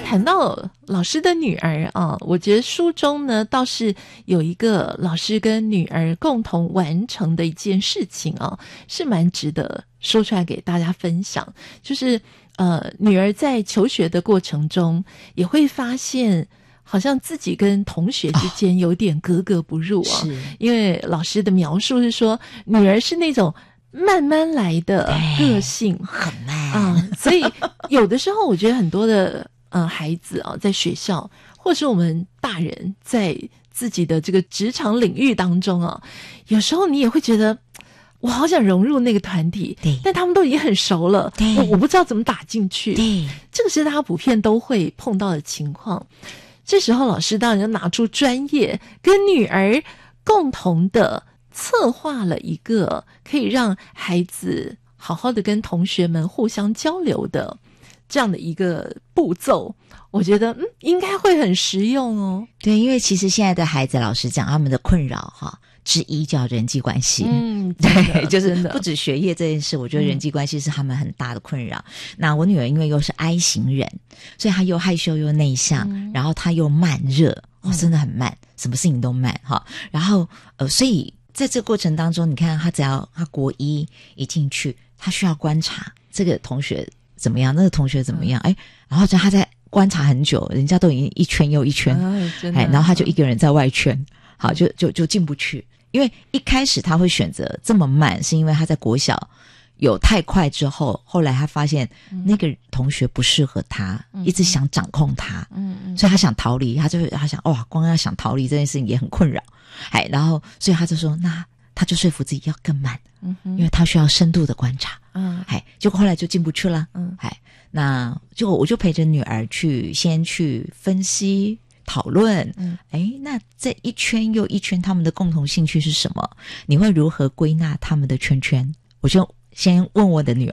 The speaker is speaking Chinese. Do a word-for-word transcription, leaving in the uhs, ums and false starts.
谈到老师的女儿啊，我觉得书中呢倒是有一个老师跟女儿共同完成的一件事情啊，是蛮值得说出来给大家分享。就是呃，女儿在求学的过程中也会发现好像自己跟同学之间有点格格不入啊， 是因为老师的描述是说女儿是那种慢慢来的个性， 很慢啊、所以有的时候我觉得很多的呃孩子啊，在学校或是我们大人在自己的这个职场领域当中啊，有时候你也会觉得我好想融入那个团体， 对， 但他们都已经很熟了， 对， 我我不知道怎么打进去， 对， 这个是大家普遍都会碰到的情况。这时候老师当然就拿出专业，跟女儿共同的策划了一个可以让孩子好好的跟同学们互相交流的这样的一个步骤，我觉得嗯应该会很实用哦。 对，因为其实现在的孩子，老实讲，他们的困扰哈之一叫人际关系。 嗯， 对，就是真的不止学业这件事，我觉得人际关系是他们很大的困扰。嗯、那我女儿因为又是 I 型人，所以她又害羞又内向，嗯、然后她又慢热，哦，真的很慢，嗯、什么事情都慢哈。然后呃，所以在这个过程当中，你看她只要她国一一进去，她需要观察这个同学怎么样，那个同学怎么样，哎、嗯，然后就她在观察很久，人家都已经一圈又一圈， 哎，真的， 哎，然后她就一个人在外圈，好，就就就进不去。因为一开始他会选择这么慢，是因为他在国小有太快之后，后来他发现那个同学不适合他，嗯、一直想掌控他，嗯嗯，所以他想逃离，他就他想哇，光要想逃离这件事情也很困扰，哎，然后所以他就说，那他就说服自己要更慢，嗯，因为他需要深度的观察，嗯，哎，结果后来就进不去了，嗯，哎，那就我就陪着女儿去先去分析。讨论，嗯，哎，那这一圈又一圈，他们的共同兴趣是什么？你会如何归纳他们的圈圈？我就先问我的女